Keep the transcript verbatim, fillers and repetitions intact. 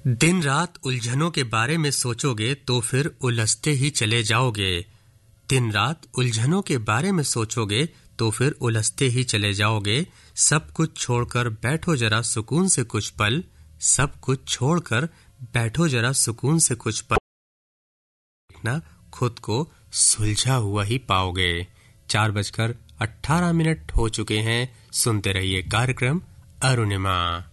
दिन रात उलझनों के बारे में सोचोगे तो फिर उलझते ही चले जाओगे। दिन रात उलझनों के बारे में सोचोगे तो फिर उलझते ही चले जाओगे। सब कुछ छोड़कर बैठो जरा सुकून से कुछ पल। सब कुछ छोड़कर बैठो जरा सुकून से कुछ पल। देखना खुद को सुलझा हुआ ही पाओगे। चार बजकर अट्ठारह मिनट हो चुके हैं। सुनते रहिए कार्यक्रम अरुणिमा।